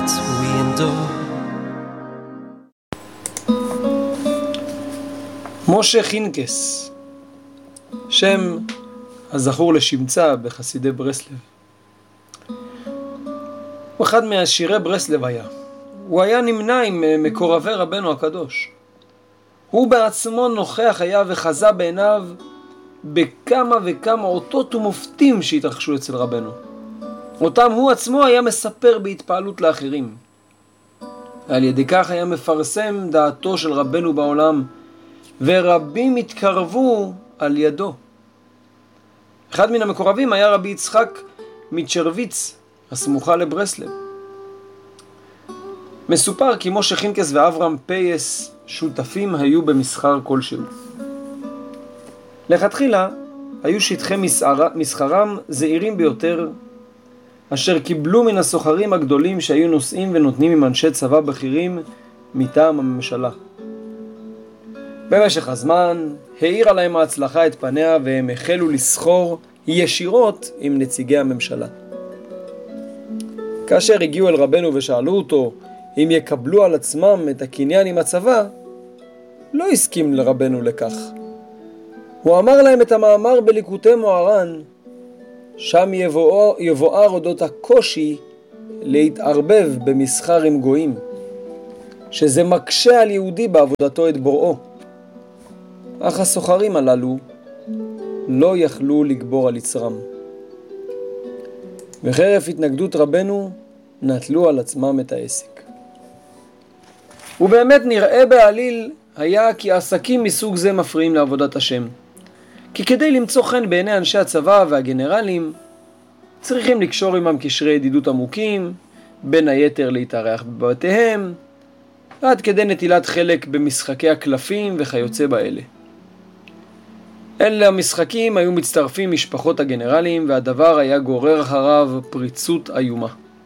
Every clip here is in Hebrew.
that we endure. משה חינקס, שם הזכור לשמצה בחסידי ברסלב. הוא אחד מהשירי ברסלב היה. הוא היה נמנה עם מקורבי רבנו הקדוש. הוא בעצמו נוכח היה וחזה בעיניו בכמה וכמה אותות ומופתים שהתרחשו אצל רבנו. אותם הוא עצמו היה מספר בהתפעלות לאחרים. על ידי כך היה מפרסם דעתו של רבנו בעולם, ורבים התקרבו על ידו. אחד מן המקורבים היה רבי יצחק מצ'רוויץ, הסמוכה לברסלב. מסופר כי משה חינקס ואברהם פייס שותפים היו במסחר כלשהו. לכתחילה היו שטחי מסחרם זעירים ביותר, אשר קיבלו מן הסוחרים הגדולים שהיו נושאים ונותנים עם אנשי צבא בכירים מטעם הממשלה. במשך הזמן האירה להם ההצלחה את פניה, והם החלו לסחור ישירות עם נציגי הממשלה. כאשר הגיעו אל רבנו ושאלו אותו אם יקבלו על עצמם את הקניין עם הצבא, לא הסכים לרבנו לכך. הוא אמר להם את המאמר בליקוטי מוהר"ן, שם יבואר אודות הקושי להתערבב במסחר עם גויים, שזה מקשה על יהודי בעבודתו את בוראו. אך הסוחרים הללו לא יכלו לגבור על יצרם, וחרף התנגדות רבנו נטלו על עצמם את העסק. ובאמת נראה בעליל היה כי עסקים מסוג זה מפריעים לעבודת השם, כי כדי למצוא חן בעיני אנשי הצבא והגנרלים צריכים לקשור עמם קשרי ידידות עמוקים, בין היתר להתארח בבתיהם, עד כדי נטילת חלק במשחקי הקלפים וכיוצא באלה. אלה המשחקים היו מצטרפים משפחות הגנרלים, והדבר היה גורר אחריו פריצות איומה.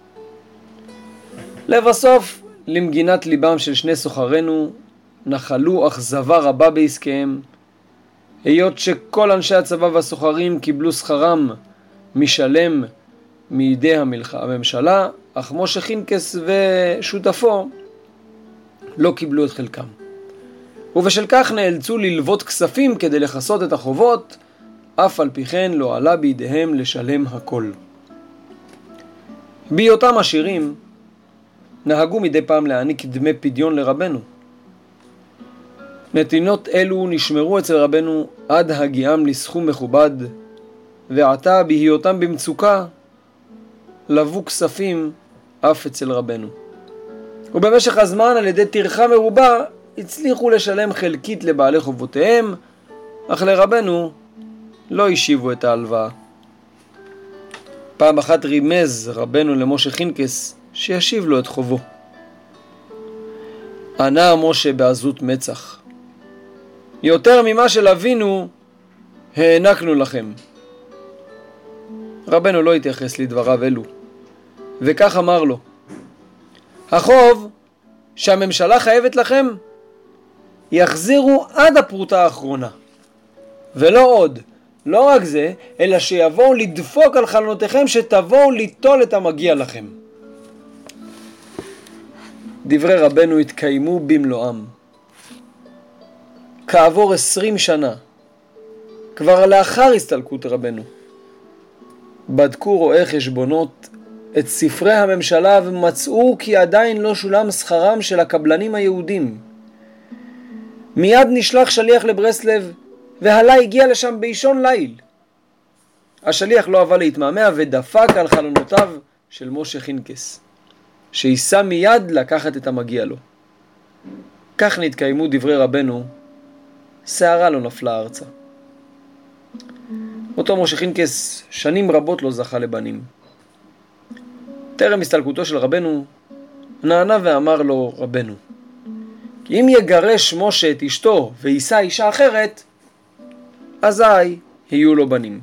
לבסוף, למגינת ליבם של שני סוחרינו, נחלו אכזבה רבה בעסקיהם, היות שכל אנשי הצבא והסוחרים קיבלו שכרם משלם מידי הממשלה, אך משה חינקס ושותפו לא קיבלו את חלקם. ובשל כך נאלצו ללוות כספים כדי לכסות את החובות, אף על פי כן לא עלה בידיהם לשלם הכל. בהיותם עשירים, נהגו מדי פעם להעניק דמי פדיון לרבנו. נתינות אלו נשמרו אצל רבנו עד הגיעם לסכום מכובד, ועתה בהיותם במצוקה, לבו כספים אף אצל רבנו. ובמשך הזמן על ידי טרחה מרובה, הצליחו לשלם חלקית לבעלי חובותיהם, אך לרבנו לא השיבו את ההלוואה. פעם אחת רימז רבנו למשה חינקס שישיב לו את חובו. ענה משה בעזות מצח, יותר ממה שלווינו הענקנו לכם. רבנו לא התייחס לדבריו אלו, וכך אמר לו, החוב שהממשלה חייבת לכם יחזירו עד הפרוטה האחרונה, ולא עוד. לא רק זה, אלא שיבואו לדפוק על חלונותיכם שתבואו ליטול את המגיע לכם. דברי רבנו התקיימו במלואם. כעבור 20 שנה, כבר לאחר הסתלקות רבנו, בדקו רואי חשבונות את ספרי הממשלה ומצאו כי עדיין לא שולם שכרם של הקבלנים היהודים. מיד נשלח שליח לברסלב, והלה הגיע לשם באישון ליל. השליח לא אהב להתמהמה ודפק על חלונותיו של משה חינקס, שיסע מיד לקחת את המגיע לו. כך נתקיימו דברי רבנו, שערה לא נפלה ארצה. אותו משה חינקס שנים רבות לא זכה לבנים. טרם הסתלקותו של רבנו, נענה ואמר לו רבנו, כי אם יגרש משה את אשתו ויישא אישה אחרת, אזי יהיו לו בנים.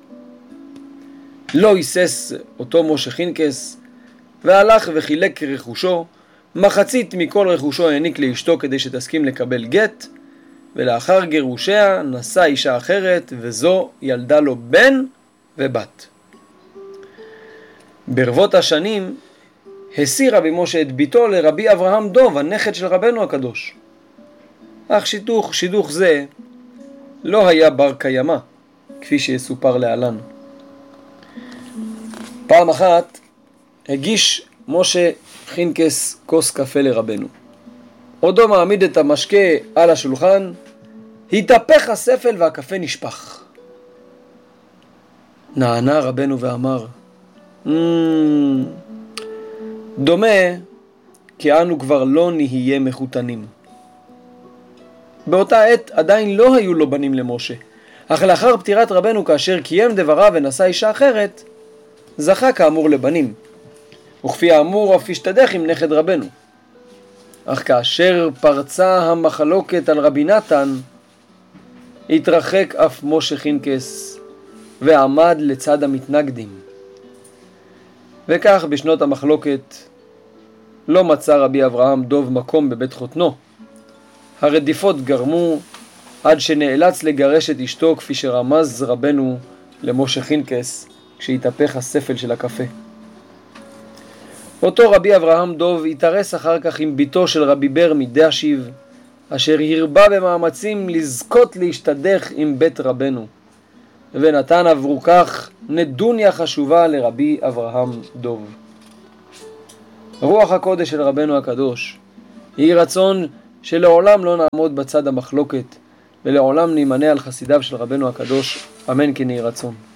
לא היסס אותו משה חינקס, והלך וחילק רכושו, מחצית מכל רכושו העניק לאשתו כדי שתסכים לקבל גט, ולאחר גירושיה נשא אישה אחרת, וזו ילדה לו בן ובת. ברבות השנים השיא רבי משה את ביתו לרבי אברהם דוב, הנכד של רבנו הקדוש. אך שידוך זה לא היה בר קיימא, כפי שיסופר להלן. פעם אחת הגיש משה חינקס כוס קפה לרבנו. עודו מעמיד את המשקה על השולחן, התהפך הספל והקפה נשפך. נענה רבנו ואמר, דומה כי אנו כבר לא נהיה מחותנים. באותה עת עדיין לא היו לו בנים למשה, אך לאחר פטירת רבנו, כאשר קיים דבריו ונשא אישה אחרת, זכה כאמור לבנים, וכפי האמור אף השתדך עם נכד רבנו. אך כאשר פרצה המחלוקת על רבי נתן, התרחק אף משה חינקס ועמד לצד המתנגדים. וכך בשנות המחלוקת לא מצא רבי אברהם דוב מקום בבית חותנו. הרדיפות גרמו עד שנאלץ לגרש את אשתו, כפי שרמז רבנו למשה חינקס כשהתהפך הספל של הקפה. אותו רבי אברהם דוב התארס אחר כך עם ביתו של רבי בר מדאשיב, אשר הרבה במאמצים לזכות להשתדך עם בית רבנו, ונתן עבור כך נדוניה חשובה לרבי אברהם דוב. רוח הקודש של רבנו הקדוש היא רצון שלעולם לא נעמוד בצד המחלוקת, ולעולם נימנע על חסידיו של רבנו הקדוש, אמן כן יהי רצון.